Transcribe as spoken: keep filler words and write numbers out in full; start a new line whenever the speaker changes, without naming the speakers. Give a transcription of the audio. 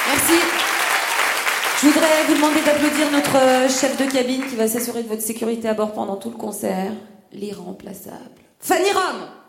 Merci. Je voudrais vous demander d'applaudir notre chef de cabine qui va s'assurer de votre sécurité à bord pendant tout le concert. L'irremplaçable Fanny Rome.